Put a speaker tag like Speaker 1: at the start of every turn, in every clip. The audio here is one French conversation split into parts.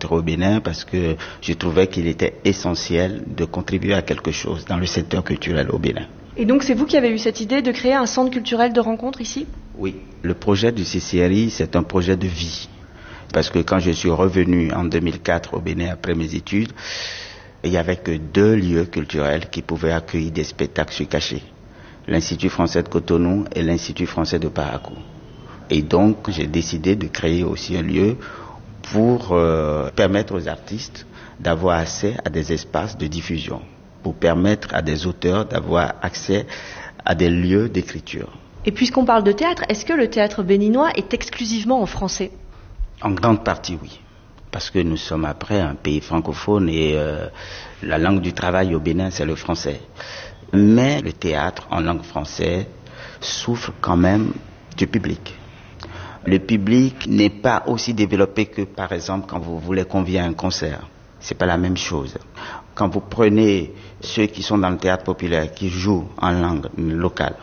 Speaker 1: théâtre au Bénin parce que je trouvais qu'il était essentiel de contribuer à quelque chose dans le secteur culturel au Bénin.
Speaker 2: Et donc c'est vous qui avez eu cette idée de créer un centre culturel de rencontre ici ?
Speaker 1: Oui, le projet du CCRI, c'est un projet de vie. Parce que quand je suis revenu en 2004 au Bénin après mes études, il n'y avait que 2 lieux culturels qui pouvaient accueillir des spectacles cachés. L'Institut français de Cotonou et l'Institut français de Parakou. Et donc, j'ai décidé de créer aussi un lieu pour permettre aux artistes d'avoir accès à des espaces de diffusion, pour permettre à des auteurs d'avoir accès à des lieux d'écriture.
Speaker 2: Et puisqu'on parle de théâtre, est-ce que le théâtre béninois est exclusivement en français ?
Speaker 1: En grande partie, oui. Parce que nous sommes après un pays francophone et la langue du travail au Bénin, c'est le français. Mais le théâtre en langue française souffre quand même du public. Le public n'est pas aussi développé que, par exemple, quand vous voulez convier à un concert. C'est pas la même chose. Quand vous prenez ceux qui sont dans le théâtre populaire, qui jouent en langue locale,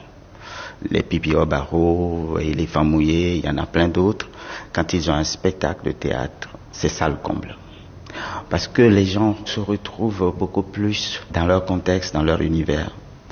Speaker 1: les Pipi au barreau et les Femmes mouillées, il y en a plein d'autres, quand ils ont un spectacle de théâtre, c'est ça le comble. Parce que les gens se retrouvent beaucoup plus dans leur contexte, dans leur univers.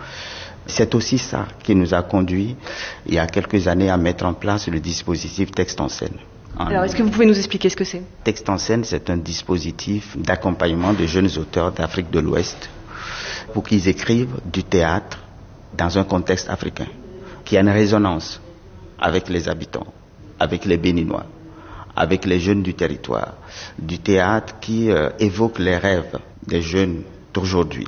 Speaker 1: C'est aussi ça qui nous a conduit, il y a quelques années, à mettre en place le dispositif Texte en scène.
Speaker 2: Alors, est-ce que vous pouvez nous expliquer ce que c'est ?
Speaker 1: Texte en scène, c'est un dispositif d'accompagnement de jeunes auteurs d'Afrique de l'Ouest pour qu'ils écrivent du théâtre dans un contexte africain, qui a une résonance avec les habitants, avec les Béninois, avec les jeunes du territoire, du théâtre qui évoque les rêves des jeunes d'aujourd'hui.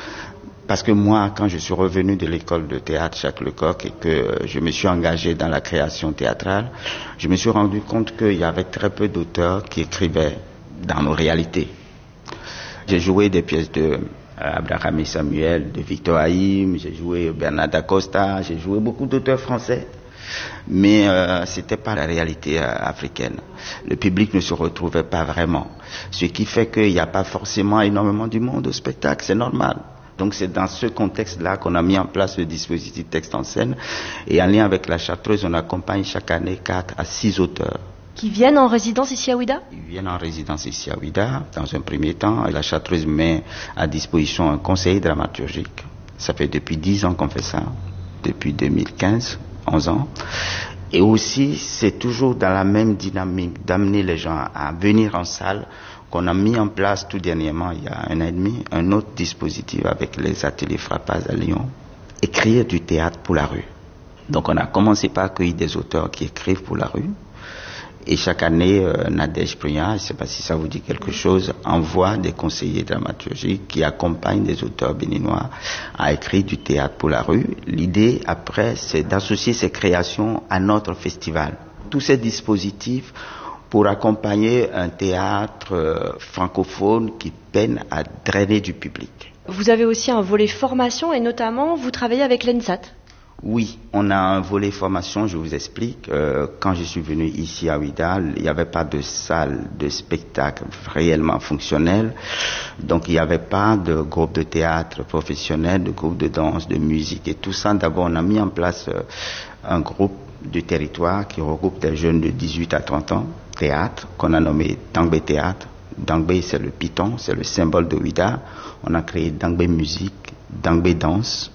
Speaker 1: Parce que moi, quand je suis revenu de l'école de théâtre Jacques Lecoq et que je me suis engagé dans la création théâtrale, je me suis rendu compte qu'il y avait très peu d'auteurs qui écrivaient dans nos réalités. J'ai joué des pièces de Abraham et Samuel, de Victor Haïm, j'ai joué Bernard Dacosta, j'ai joué beaucoup d'auteurs français. Mais c'était pas la réalité africaine. Le public ne se retrouvait pas vraiment. Ce qui fait qu'il n'y a pas forcément énormément du monde au spectacle, c'est normal. Donc c'est dans ce contexte-là qu'on a mis en place le dispositif Texte en scène. Et en lien avec la Chartreuse, on accompagne chaque année 4 à 6 auteurs.
Speaker 2: Qui viennent en résidence ici à Ouidah ?
Speaker 1: Ils viennent en résidence ici à Ouidah, dans un premier temps. Et la Chartreuse met à disposition un conseiller dramaturgique. Ça fait depuis 10 ans qu'on fait ça, depuis 2015, 11 ans. Et aussi, c'est toujours dans la même dynamique d'amener les gens à venir en salle qu'on a mis en place tout dernièrement, il y a 1 an et demi, un autre dispositif avec les ateliers Frappaz à Lyon, écrire du théâtre pour la rue. Donc on a commencé par accueillir des auteurs qui écrivent pour la rue. Et chaque année, Nadège Priya, je ne sais pas si ça vous dit quelque chose, envoie des conseillers dramaturgiques qui accompagnent des auteurs béninois à écrire du théâtre pour la rue. L'idée, après, c'est d'associer ces créations à notre festival. Tous ces dispositifs pour accompagner un théâtre francophone qui peine à drainer du public.
Speaker 2: Vous avez aussi un volet formation et notamment, vous travaillez avec l'ENSAT.
Speaker 1: Oui, on a un volet formation, je vous explique. Quand je suis venu ici à Ouidah, il n'y avait pas de salle de spectacle réellement fonctionnelle. Donc il n'y avait pas de groupe de théâtre professionnel, de groupe de danse, de musique et tout ça. D'abord, on a mis en place un groupe du territoire qui regroupe des jeunes de 18 à 30 ans, théâtre, qu'on a nommé Dangbe Théâtre. Dangbe, c'est le python, c'est le symbole de Ouidah. On a créé Dangbe Musique, Dangbe Danse.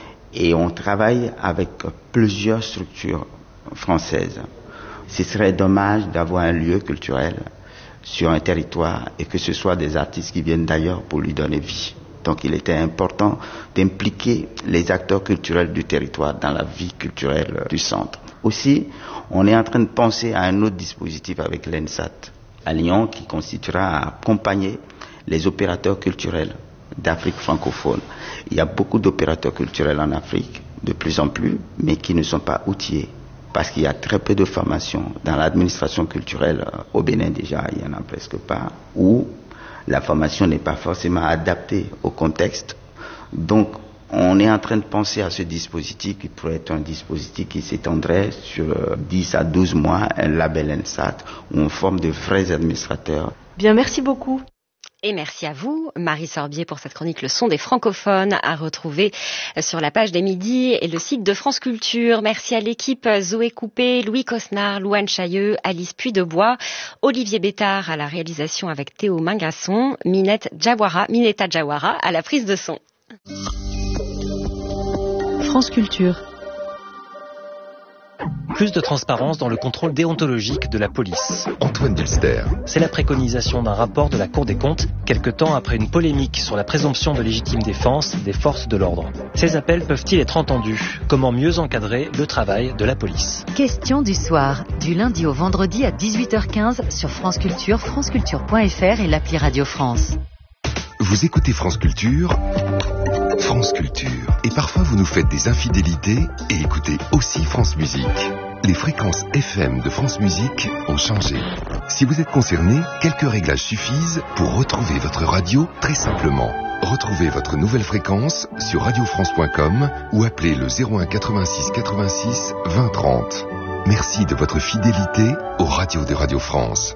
Speaker 1: Et on travaille avec plusieurs structures françaises. Ce serait dommage d'avoir un lieu culturel sur un territoire et que ce soit des artistes qui viennent d'ailleurs pour lui donner vie. Donc il était important d'impliquer les acteurs culturels du territoire dans la vie culturelle du centre. Aussi, on est en train de penser à un autre dispositif avec l'ENSAT à Lyon qui constituera à accompagner les opérateurs culturels d'Afrique francophone. Il y a beaucoup d'opérateurs culturels en Afrique, de plus en plus, mais qui ne sont pas outillés. Parce qu'il y a très peu de formation dans l'administration culturelle. Au Bénin déjà, il n'y en a presque pas. Ou la formation n'est pas forcément adaptée au contexte. Donc, on est en train de penser à ce dispositif qui pourrait être un dispositif qui s'étendrait sur 10 à 12 mois, un label ENSAT, où on forme de vrais administrateurs.
Speaker 2: Bien, merci beaucoup.
Speaker 3: Et merci à vous, Marie Sorbier, pour cette chronique Le son des francophones, à retrouver sur la page des Midis et le site de France Culture. Merci à l'équipe Zoé Coupé, Louis Cosnard, Louane Chailleux, Alice Puydebois, Olivier Bétard à la réalisation avec Théo Mingasson, Minetta Jawara à la prise de son.
Speaker 2: France Culture.
Speaker 4: Plus de transparence dans le contrôle déontologique de la police.
Speaker 5: Antoine Delster.
Speaker 4: C'est la préconisation d'un rapport de la Cour des comptes, quelque temps après une polémique sur la présomption de légitime défense des forces de l'ordre. Ces appels peuvent-ils être entendus ? Comment mieux encadrer le travail de la police ?
Speaker 6: Question du soir, du lundi au vendredi à 18h15 sur France Culture, franceculture.fr et l'appli Radio France.
Speaker 5: Vous écoutez France Culture, France Culture. Et parfois vous nous faites des infidélités et écoutez aussi France Musique. Les fréquences FM de France Musique ont changé. Si vous êtes concerné, quelques réglages suffisent pour retrouver votre radio très simplement. Retrouvez votre nouvelle fréquence sur radiofrance.com ou appelez le 01 86 86 20 30. Merci de votre fidélité aux radios de Radio France.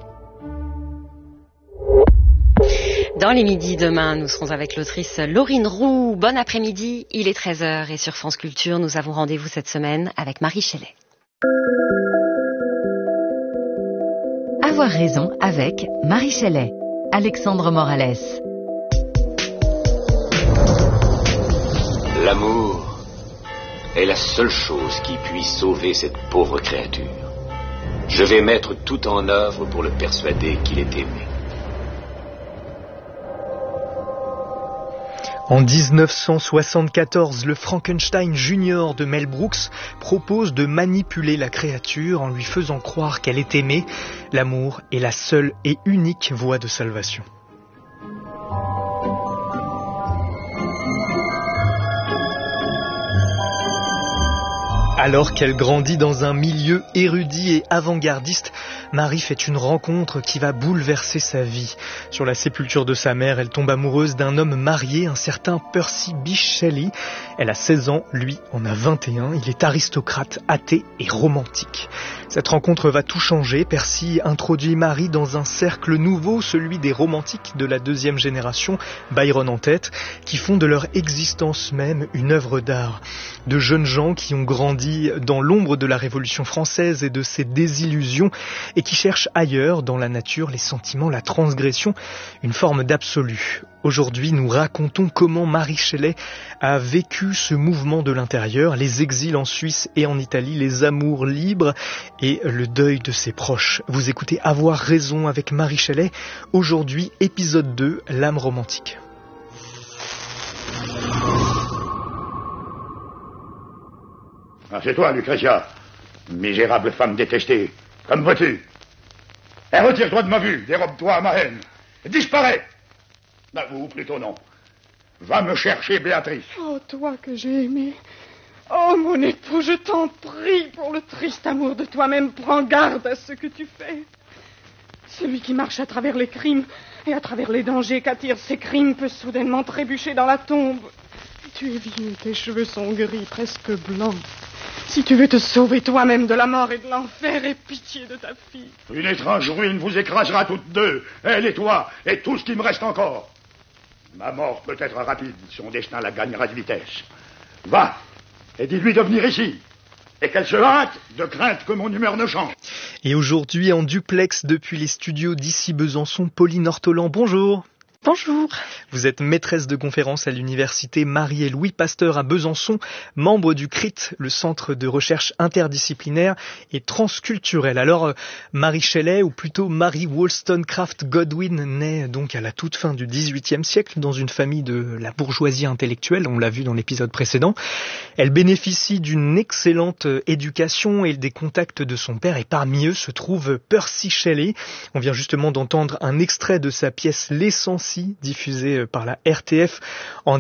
Speaker 3: Dans les midis demain, nous serons avec l'autrice Laurine Roux. Bon après-midi, il est 13h et sur France Culture, nous avons rendez-vous cette semaine avec Marie Shelley.
Speaker 6: Avoir raison avec Marie Shelley. Alexandre Morales.
Speaker 7: L'amour est la seule chose qui puisse sauver cette pauvre créature. Je vais mettre tout en œuvre pour le persuader qu'il est aimé.
Speaker 8: En 1974, le Frankenstein Junior de Mel Brooks propose de manipuler la créature en lui faisant croire qu'elle est aimée. L'amour est la seule et unique voie de salvation. Alors qu'elle grandit dans un milieu érudit et avant-gardiste, Marie fait une rencontre qui va bouleverser sa vie. Sur la sépulture de sa mère, elle tombe amoureuse d'un homme marié, un certain Percy Bysshe Shelley. Elle a 16 ans, lui en a 21. Il est aristocrate, athée et romantique. Cette rencontre va tout changer. Percy introduit Marie dans un cercle nouveau, celui des romantiques de la deuxième génération, Byron en tête, qui font de leur existence même une œuvre d'art. De jeunes gens qui ont grandi dans l'ombre de la Révolution française et de ses désillusions et qui cherchent ailleurs, dans la nature, les sentiments, la transgression, une forme d'absolu. Aujourd'hui, nous racontons comment Marie Shelley a vécu ce mouvement de l'intérieur, les exils en Suisse et en Italie, les amours libres et le deuil de ses proches. Vous écoutez Avoir raison avec Marie Shelley. Aujourd'hui, épisode 2, l'âme romantique.
Speaker 9: Ah, c'est toi, Lucrezia, misérable femme détestée. Comme veux-tu? Et retire-toi de ma vue, dérobe-toi à ma haine. Disparais. Ou plutôt non. Va me chercher Béatrice.
Speaker 10: Oh, toi que j'ai aimé. Oh, mon époux, je t'en prie, pour le triste amour de toi-même, prends garde à ce que tu fais. Celui qui marche à travers les crimes et à travers les dangers qu'attirent ces crimes peut soudainement trébucher dans la tombe. Tu es vieux, tes cheveux sont gris, presque blancs. Si tu veux te sauver toi-même de la mort et de l'enfer, aie pitié de ta fille.
Speaker 9: Une étrange ruine vous écrasera toutes deux, elle et toi, et tout ce qui me reste encore. Ma mort peut être rapide, son destin la gagnera de vitesse. Va, et dis-lui de venir ici, et qu'elle se hâte, de crainte que mon humeur ne change.
Speaker 8: Et aujourd'hui, en duplex depuis les studios d'ici Besançon, Pauline Ortolan, bonjour.
Speaker 2: Bonjour.
Speaker 8: Vous êtes maîtresse de conférences à l'université Marie et Louis Pasteur à Besançon, membre du CRIT, le centre de recherche interdisciplinaire et transculturel. Alors, Marie Shelley, ou plutôt Mary Wollstonecraft Godwin, naît donc à la toute fin du XVIIIe siècle dans une famille de la bourgeoisie intellectuelle, on l'a vu dans l'épisode précédent. Elle bénéficie d'une excellente éducation et des contacts de son père, et parmi eux se trouve Percy Shelley. On vient justement d'entendre un extrait de sa pièce L'Essence, diffusé par la RTF en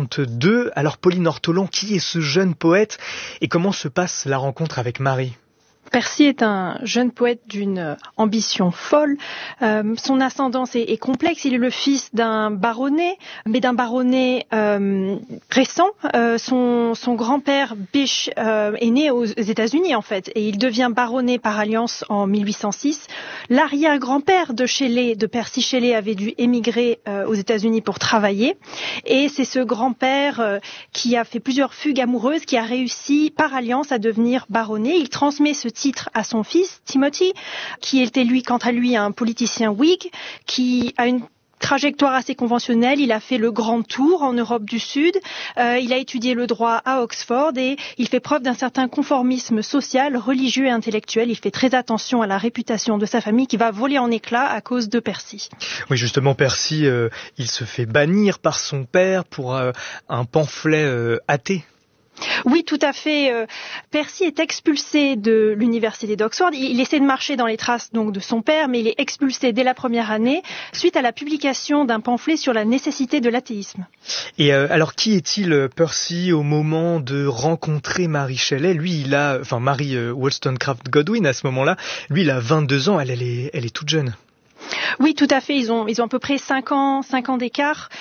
Speaker 8: 1952. Alors Pauline Ortolan, qui est ce jeune poète et comment se passe la rencontre avec Marie ?
Speaker 11: Percy est un jeune poète d'une ambition folle. Son ascendance est complexe. Il est le fils d'un baronnet, mais d'un baronnet récent. Son grand-père Bysshe est né aux États-Unis en fait, et il devient baronnet par alliance en 1806. L'arrière-grand-père de Percy Shelley avait dû émigrer aux États-Unis pour travailler, et c'est ce grand-père qui a fait plusieurs fugues amoureuses, qui a réussi par alliance à devenir baronnet. Il transmet ce titre à son fils, Timothy, qui était quant à lui un politicien Whig, qui a une trajectoire assez conventionnelle. Il a fait le grand tour en Europe du Sud, il a étudié le droit à Oxford et il fait preuve d'un certain conformisme social, religieux et intellectuel. Il fait très attention à la réputation de sa famille qui va voler en éclats à cause de Percy.
Speaker 8: Oui, justement, Percy, il se fait bannir par son père pour un pamphlet athée.
Speaker 11: Oui, tout à fait. Percy est expulsé de l'université d'Oxford. Il essaie de marcher dans les traces donc de son père, mais il est expulsé dès la première année suite à la publication d'un pamphlet sur la nécessité de l'athéisme.
Speaker 8: Et alors, qui est-il, Percy, au moment de rencontrer Mary Shelley? Lui, Mary Wollstonecraft Godwin, à ce moment-là, lui, il a 22 ans, elle est toute jeune.
Speaker 11: Oui, tout à fait. Ils ont à peu près 5 ans d'écart.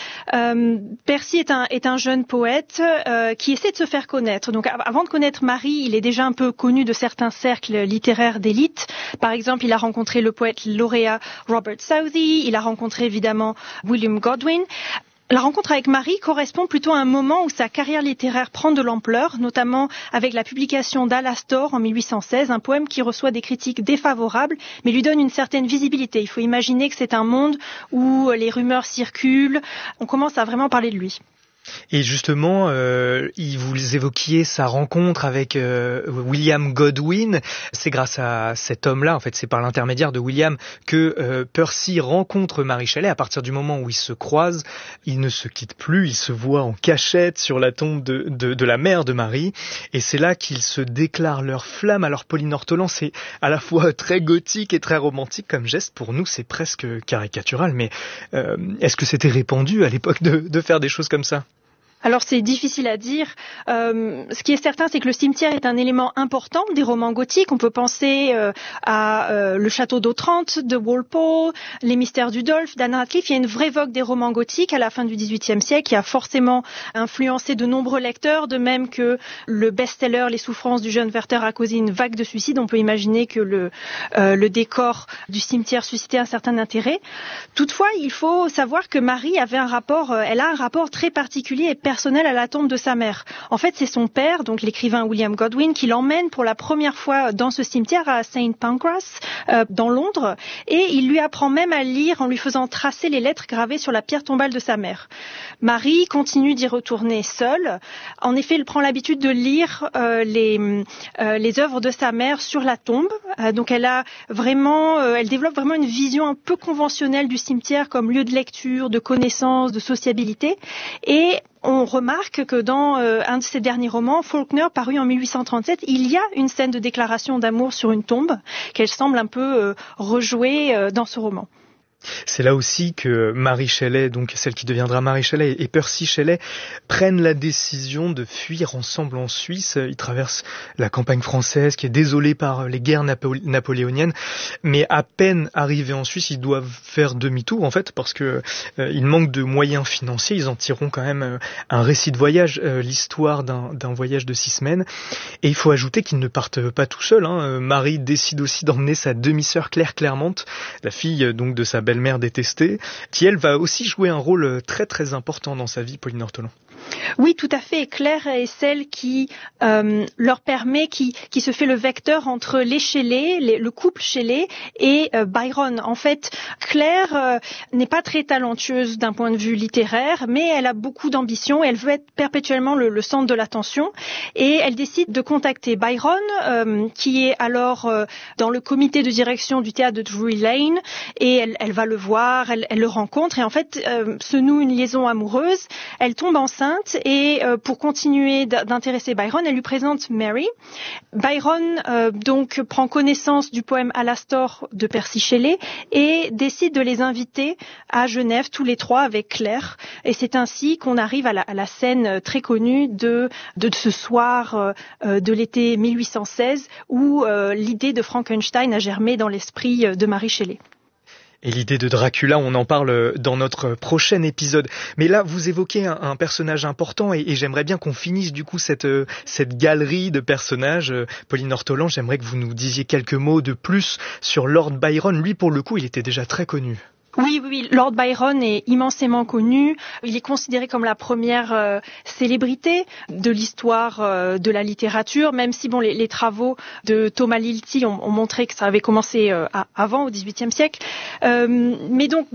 Speaker 11: Percy est un jeune poète qui essaie de se faire connaître. Donc, avant de connaître Mary, il est déjà un peu connu de certains cercles littéraires d'élite. Par exemple, il a rencontré le poète lauréat Robert Southey. Il a rencontré évidemment William Godwin. La rencontre avec Mary correspond plutôt à un moment où sa carrière littéraire prend de l'ampleur, notamment avec la publication d'Alastor en 1816, un poème qui reçoit des critiques défavorables, mais lui donne une certaine visibilité. Il faut imaginer que c'est un monde où les rumeurs circulent, on commence à vraiment parler de lui.
Speaker 8: Et justement, vous évoquiez sa rencontre avec William Godwin. C'est grâce à cet homme-là, en fait, c'est par l'intermédiaire de William que Percy rencontre Mary Shelley. À partir du moment où ils se croisent, ils ne se quittent plus, ils se voient en cachette sur la tombe de la mère de Mary. Et c'est là qu'ils se déclarent leur flamme. Alors, Pauline Ortolan, c'est à la fois très gothique et très romantique comme geste. Pour nous, c'est presque caricatural. Mais est-ce que c'était répandu à l'époque de faire des choses comme ça ?
Speaker 11: Alors c'est difficile à dire. Ce qui est certain, c'est que le cimetière est un élément important des romans gothiques. On peut penser à le château d'Otrante de Walpole, les mystères d'Udolphe d'Anne Radcliffe. Il y a une vraie vogue des romans gothiques à la fin du XVIIIe siècle qui a forcément influencé de nombreux lecteurs, de même que le best-seller Les souffrances du jeune Werther a causé une vague de suicides. On peut imaginer que le décor du cimetière suscitait un certain intérêt. Toutefois, il faut savoir que Mary elle a un rapport très particulier et personnel à la tombe de sa mère. En fait, c'est son père, donc l'écrivain William Godwin, qui l'emmène pour la première fois dans ce cimetière à St. Pancras, dans Londres, et il lui apprend même à lire en lui faisant tracer les lettres gravées sur la pierre tombale de sa mère. Marie continue d'y retourner seule. En effet, elle prend l'habitude de lire les œuvres de sa mère sur la tombe. Donc elle développe vraiment une vision un peu conventionnelle du cimetière comme lieu de lecture, de connaissance, de sociabilité. Et on remarque que dans un de ses derniers romans, Faulkner, paru en 1837, il y a une scène de déclaration d'amour sur une tombe qu'elle semble un peu rejouer dans ce roman.
Speaker 8: C'est là aussi que Mary Shelley, donc celle qui deviendra Mary Shelley, et Percy Shelley prennent la décision de fuir ensemble en Suisse. Ils traversent la campagne française qui est désolée par les guerres napoléoniennes, mais à peine arrivés en Suisse, ils doivent faire demi-tour en fait parce que ils manquent de moyens financiers. Ils en tireront quand même un récit de voyage, l'histoire d'un voyage de 6 semaines. Et il faut ajouter qu'ils ne partent pas tout seuls. Marie décide aussi d'emmener sa demi-sœur Claire Clermont, la fille donc de sa belle-mère détestée, qui elle va aussi jouer un rôle très très important dans sa vie, Pauline Ortolan.
Speaker 11: Oui, tout à fait. Claire est celle qui leur permet, qui se fait le vecteur entre les Shelley, le couple Shelley et Byron. En fait, Claire n'est pas très talentueuse d'un point de vue littéraire, mais elle a beaucoup d'ambition et elle veut être perpétuellement le centre de l'attention. Et elle décide de contacter Byron, qui est alors dans le comité de direction du théâtre de Drury Lane, et elle va le voir, elle le rencontre et en fait se noue une liaison amoureuse. Elle tombe enceinte et pour continuer d'intéresser Byron, elle lui présente Mary. Byron donc prend connaissance du poème Alastor de Percy Shelley et décide de les inviter à Genève tous les trois avec Claire. Et c'est ainsi qu'on arrive à la scène très connue de ce soir de l'été 1816 où l'idée de Frankenstein a germé dans l'esprit de Mary Shelley.
Speaker 8: Et l'idée de Dracula, on en parle dans notre prochain épisode. Mais là, vous évoquez un personnage important et j'aimerais bien qu'on finisse du coup cette galerie de personnages. Pauline Ortolan, j'aimerais que vous nous disiez quelques mots de plus sur Lord Byron. Lui, pour le coup, il était déjà très connu.
Speaker 11: Oui, Lord Byron est immensément connu. Il est considéré comme la première célébrité de l'histoire de la littérature, même si les travaux de Thomas Lilty ont montré que ça avait commencé avant, au XVIIIe siècle. Mais donc